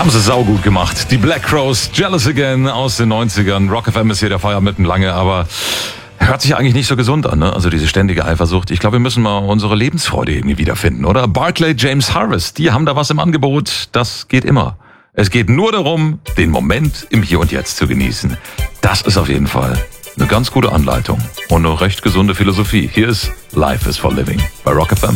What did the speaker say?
Haben sie saugut gemacht. Die Black Crowes, Jealous Again aus den 90ern. Rock FM ist hier der Feier mitten lange, aber hört sich eigentlich nicht so gesund an, ne? Also diese ständige Eifersucht. Ich glaube, wir müssen mal unsere Lebensfreude irgendwie wiederfinden, oder? Barclay James Harvest, die haben da was im Angebot. Das geht immer. Es geht nur darum, den Moment im Hier und Jetzt zu genießen. Das ist auf jeden Fall eine ganz gute Anleitung und eine recht gesunde Philosophie. Hier ist Life is for Living bei Rock FM.